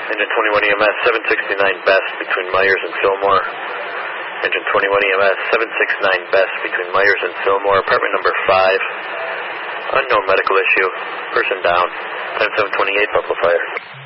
Engine 21 EMS, 769 Best between Myers and Fillmore. Engine 21 EMS, 769 Best between Myers and Fillmore, apartment number 5. Unknown medical issue. Person down. Time 728, Buffalo Fire.